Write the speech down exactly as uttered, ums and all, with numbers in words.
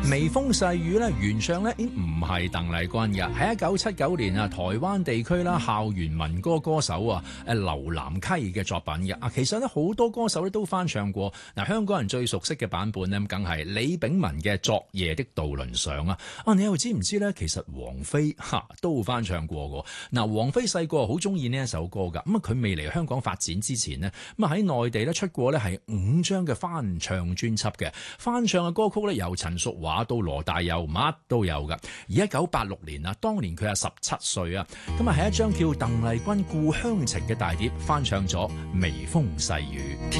微風細雨咧，原唱咧已經唔係鄧麗君嘅，喺一九七九年啊，台灣地區啦校園民歌歌手啊，誒劉南溪嘅作品嘅啊，其實咧好多歌手咧都翻唱過。嗱，香港人最熟悉嘅版本咧，梗係李炳文嘅《昨夜的渡輪上》啊。啊，你又知唔知咧？其實王菲嚇都翻唱過嘅。嗱，王菲細個好中意呢一首歌㗎。咁啊，佢未嚟香港發展之前呢，咁啊喺內地咧出過咧係五張嘅翻唱專輯嘅。翻唱嘅歌曲咧，由陳淑樺到羅大佑，乜都有㗎。而一九八六年啊，當年佢係十七歲啊，咁啊係一張叫《鄧麗君故鄉情》嘅大碟，翻唱咗《微風細雨》。